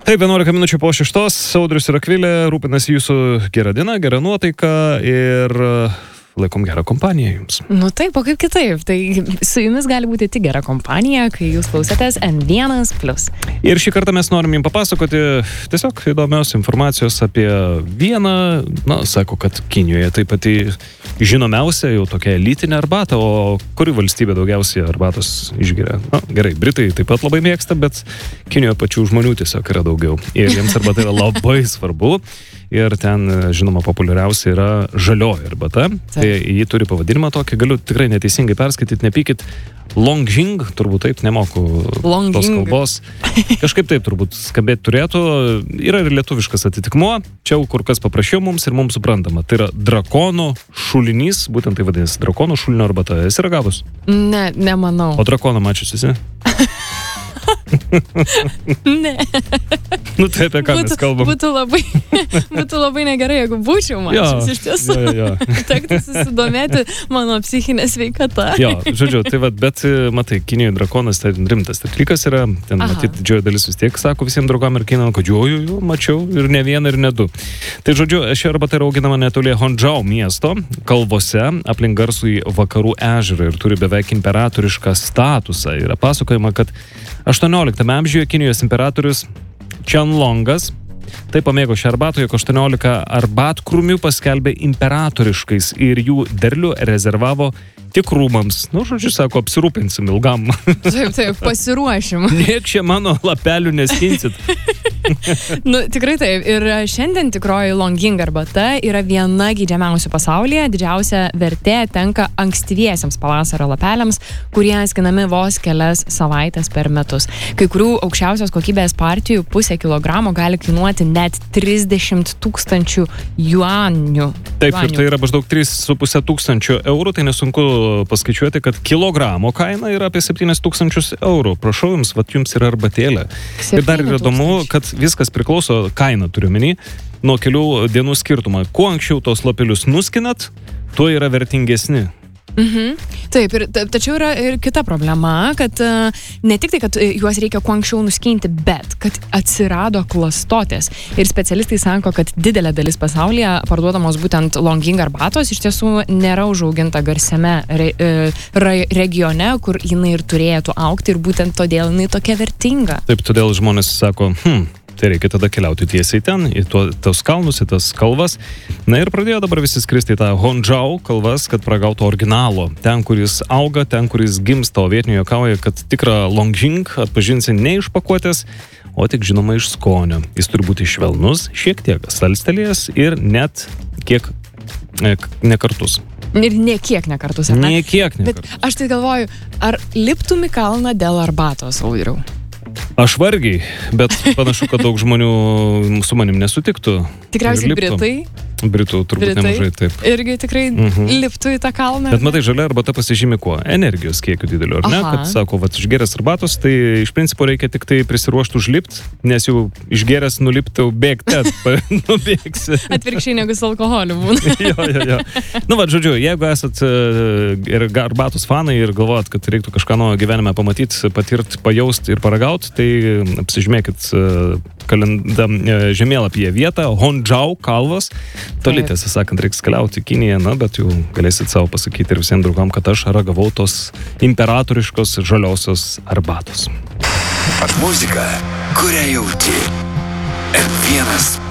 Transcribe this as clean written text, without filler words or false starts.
Taip, 11 minučių po 6, Audrius ir Akvilė rūpinasi jūsų gera diena, gera nuotaika ir laikom gerą kompaniją jums. Nu taip, o kaip kitaip. Tai su jumis gali būti tik gera kompanija, kai jūs klausėtės N1+. Ir šį kartą mes norim jums papasakoti tiesiog įdomios informacijos apie vieną, sako, kad Kinijoje tai pati žinomiausia jau tokia elitinė arbata, o kuri valstybė daugiausiai arbatos išgeria? Gerai, Britai taip pat labai mėgsta, bet Kinijoje pačių žmonių tiesiog yra daugiau. Ir jiems arbata yra labai svarbu. Ir ten, žinoma, populiariausia yra žalioji arbata. Tai jį turi pavadinimą tokį, galiu tikrai neteisingai perskaityti, nepykit. Longjing, turbūt taip, nemoku tos kalbos. Kažkaip taip turbūt skambėti turėtų. Yra ir lietuviškas atitikmuo. Čia kur kas paprašiau mums ir mums suprantama. Tai yra drakono šulinys, būtent tai vadinasi drakono šulinio arbata. Esi ragavus? Ne, nemanau. O drakoną mačiusi esi? Ne. Nu tai apie ką mes kalbam? Būtų labai negerai, jeigu būčiau mačius iš tiesų. Tektų susidomėti mano psichinė sveikata. Jo, žodžiu, tai bet matai, Kinijoje drakonas tai rimtas dalykas yra, ten matyti didžioji dalis vis tiek sako visiems draugam ir kinam, kad jo, mačiau ir ne vieną ir ne du. Tai žodžiu, ši arbata yra auginama netoli Hondžau miesto, kalvose, aplink garsųjį vakarų ežerą ir turi beveik imperatorišką statusą. Yra pasakojama, kad 18 amžiuje Kinijos imperatorius Qianlongas taip pamėgo šią arbatą, jog 18 arbatkrūmių paskelbė imperatoriškais ir jų derlių rezervavo tik rūmams. Žodžiu, sako, apsirūpinsim ilgam. Taip, pasiruošim. Niek čia mano lapelių neskinsit. Tikrai taip. Ir šiandien tikroji Longjing arbata yra viena geidžiamiausių pasaulyje. Didžiausia vertė tenka ankstyviesiems pavasario lapeliams, kurie skinami vos kelias savaitės per metus. Kai kurių aukščiausios kokybės partijų pusę kilogramo gali kainuoti net 30 000 juanių. Taip, ir tai yra maždaug 3,5 tūkstančio eurų, tai nesunku paskaičiuoti, kad kilogramo kaina yra apie 7 000 eurų. Prašau jums, jums yra arbatėlė. Ir dar yra įdomu, kad viskas priklauso, kaina turiu menį, nuo kelių dienų skirtumą. Kuo anksčiau tos lapelius nuskinat, tuo yra vertingesni. Taip, tačiau yra ir kita problema, kad ne tik tai, kad juos reikia kuo anksčiau nuskinti, bet kad atsirado klastotės. Ir specialistai sako, kad didelė dalis pasaulyje parduodamos būtent Longjing arbatos iš tiesų nėra užauginta garsiame regione, kur jinai ir turėtų augti ir būtent todėl jinai tokia vertinga. Taip, todėl žmonės sako, tai reikia tada keliauti tiesiai ten, į tos kalnus, į tas kalvas. Na ir pradėjo dabar visi skristi į tą Hondžau kalvas, kad pragautų originalo. Ten, kur jis auga, ten, kur jis gimsta, o vietiniai juokauja, kad tikrą Longjing atpažinsi ne iš pakuotės, o tik žinoma iš skonio. Jis turi būti švelnus, šiek tiek salstelėjęs ir net kiek nekartus. Ir niekiek nekartus, ar ne? Niekiek nekartus. Bet aš tai galvoju, ar liptum į kalną dėl arbatos, Audriau? Aš vargiai, bet panašu, kad daug žmonių su manim nesutiktų. Tikriausiai Britai. Britų turbūt nemažai, taip. Irgi tikrai liptų į tą kalną. Bet matai, žalia arbata pasižymi kuo? Energijos kiekiu dideliu, ar ne? Kad sako, išgėręs arbatos, tai iš principo reikia tik tai prisiruošti užlipti, nes jau išgėręs nulipti, bėgti, nubėgsi. Atvirkščiai negu su alkoholiu būna. Jo. Žodžiu, jeigu esat arbatos fanai ir galvojat, kad reiktų kažką nuo gyvenime pamatyti, patirti, pajausti ir paragauti, tai apsižymėkit žemėlapyje vietą, Hondžau kalvas. Toli, tiesą sakant, reiks keliauti į Kiniją, bet jau galėsit savo pasakyti ir visiems draugam, kad aš ragavau tos imperatoriškos žaliosios arbatos. Muzika, kurią jauti. N1